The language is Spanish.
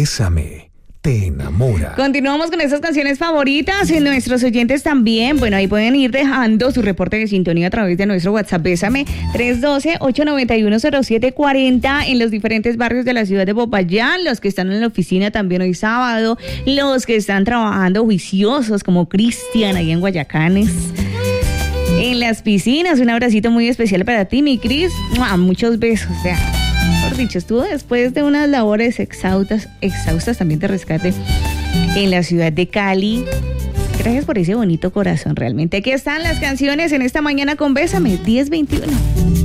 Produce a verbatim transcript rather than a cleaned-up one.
Bésame te enamora. Continuamos con esas canciones favoritas y nuestros oyentes también. Bueno, ahí pueden ir dejando su reporte de sintonía a través de nuestro WhatsApp. Bésame tres uno dos, ocho nueve uno, cero siete cuatro cero en los diferentes barrios de la ciudad de Popayán. Los que están en la oficina también hoy sábado. Los que están trabajando juiciosos como Cristian ahí en Guayacanes. En las piscinas, un abracito muy especial para ti, mi Cris. Muchos besos, o sea, por dicho, estuvo después de unas labores exhaustas, exhaustas también de rescate en la ciudad de Cali. Gracias por ese bonito corazón, realmente. Aquí están las canciones en esta mañana con Bésame, diez veintiuno.